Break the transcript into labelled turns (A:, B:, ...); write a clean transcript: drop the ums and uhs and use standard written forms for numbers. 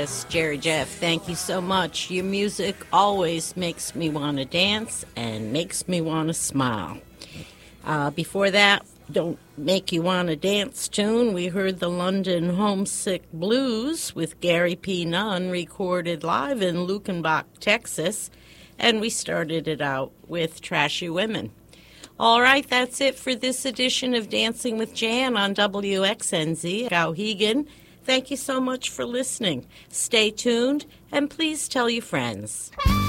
A: Yes, Jerry Jeff, thank you so much. Your music always makes me want to dance and makes me want to smile. Before that, Don't Make You Want to Dance tune, we heard the London Homesick Blues with Gary P. Nunn, recorded live in Luckenbach, Texas, and we started it out with Trashy Women. All right, that's it for this edition of Dancing with Jan on WXNZ, Gauhegan. Thank you so much for listening. Stay tuned, and please tell your friends.